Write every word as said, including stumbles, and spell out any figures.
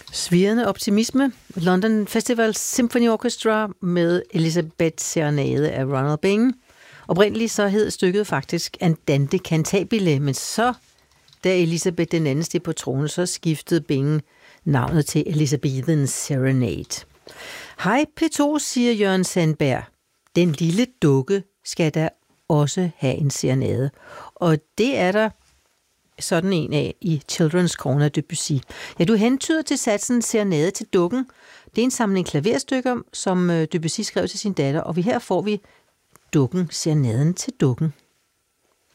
Svirrende optimisme. London Festival Symphony Orchestra med Elisabeth Serenade af Ronald Bing. Oprindeligt så hed stykket faktisk Andante Cantabile, men så, da Elisabeth den anden steg på tronen, så skiftede Bing navnet til Elizabethan Serenade. Hej P to, siger Jørgen Sandberg. Den lille dukke skal da også have en serenade. Og det er der sådan en af i Children's Corner Debussy. Ja, du hentyder til satsen Serenade til dukken. Det er en samling klaverstykker, som Debussy skrev til sin datter, og vi her får vi dukken, serenaden til dukken.